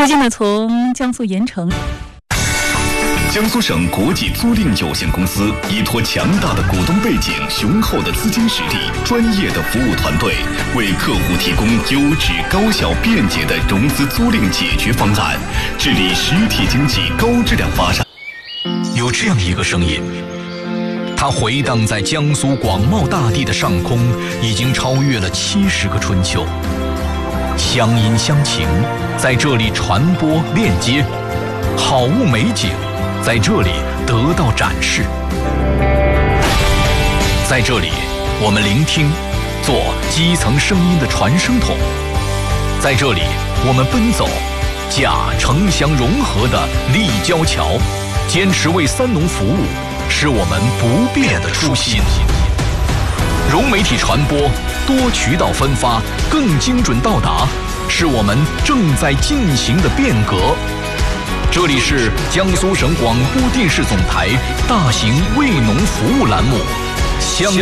最近呢，从江苏盐城。 江苏省国际租赁有限公司依托强大的股东背景、雄厚的资金实力、专业的服务团队，为客户提供优质、高效、便捷的融资租赁解决方案，致力实体经济高质量发展。 有这样一个声音，它回荡在江苏广袤大地的上空，已经超越了70个春秋。乡音乡情在这里传播链接，好物美景在这里得到展示。在这里，我们聆听，做基层声音的传声筒；在这里，我们奔走，架城乡融合的立交桥，坚持为三农服务，是我们不变的初心。融媒体传播，多渠道分发，更精准到达，是我们正在进行的变革。这里是江苏省广播电视总台大型为农服务栏目《乡